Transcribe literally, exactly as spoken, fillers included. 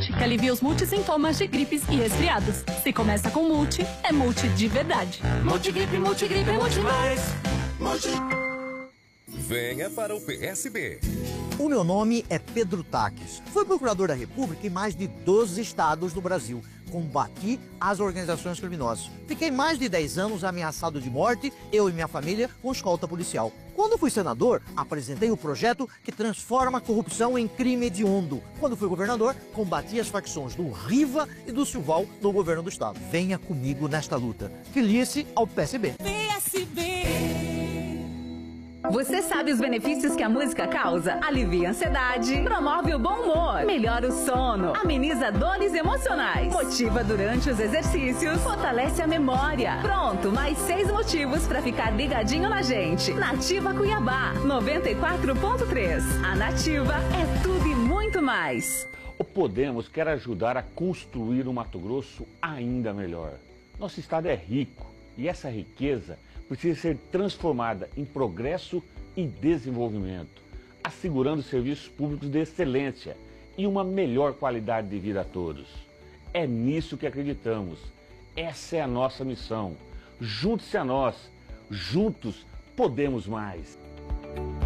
Multi, que alivia os multissintomas de gripes e resfriados. Se começa com Multi, é Multi de verdade. Multigripe, Multigripe, Multi mais. Multi. Venha para o P S B. O meu nome é Pedro Taques. Fui procurador da República em mais de doze estados do Brasil. Combati as organizações criminosas. Fiquei mais de dez anos ameaçado de morte, eu e minha família, com escolta policial. Quando fui senador, apresentei o projeto que transforma a corrupção em crime hediondo. Quando fui governador, combati as facções do Riva e do Silval no governo do estado. Venha comigo nesta luta. Filie-se ao P S B. P S B. Você sabe os benefícios que a música causa? Alivia a ansiedade, promove o bom humor, melhora o sono, ameniza dores emocionais, motiva durante os exercícios, fortalece a memória. Pronto, mais seis motivos para ficar ligadinho na gente. Nativa Cuiabá, noventa e quatro ponto três. A Nativa é tudo e muito mais. O Podemos quer ajudar a construir um Mato Grosso ainda melhor. Nosso estado é rico e essa riqueza precisa ser transformada em progresso e desenvolvimento, assegurando serviços públicos de excelência e uma melhor qualidade de vida a todos. É nisso que acreditamos. Essa é a nossa missão. Junte-se a nós. Juntos podemos mais.